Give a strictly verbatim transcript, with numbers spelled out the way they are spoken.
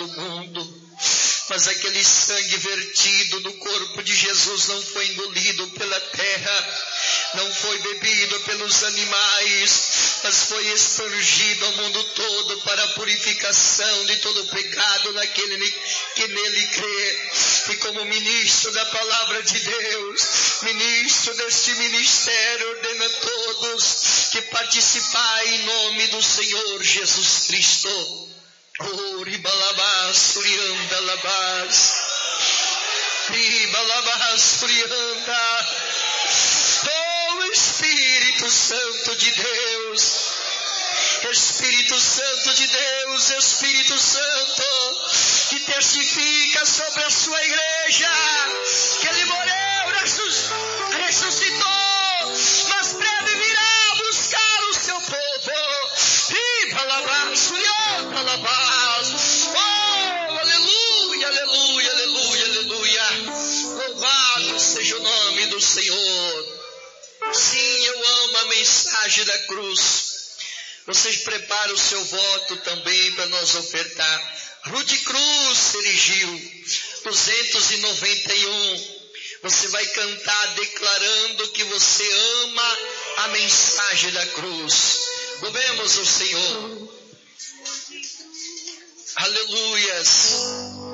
do mundo. Mas aquele sangue vertido no corpo de Jesus não foi engolido pela terra, não foi bebido pelos animais, mas foi expandido ao mundo todo para a purificação de todo pecado naquele que nele crê. E como ministro da palavra de Deus, ministro deste ministério, ordena a todos que participar em nome do Senhor Jesus Cristo. Oh, ribalabas, urianda, labas, ribalabas, urianda. Oh, Espírito Santo de Deus, Espírito Santo de Deus, Espírito Santo, que testifica sobre a sua igreja, que ele morreu, ressuscitou, mas breve virá buscar o seu povo. Ribalabas, urianda, labas. Oh, aleluia, aleluia, aleluia, aleluia. Louvado seja o nome do Senhor. Sim, eu amo a mensagem da cruz. Vocês preparam o seu voto também para nós ofertar. Rude Cruz se erigiu, duzentos e noventa e um. Você vai cantar declarando que você ama a mensagem da cruz. Louvemos o Senhor. Aleluias.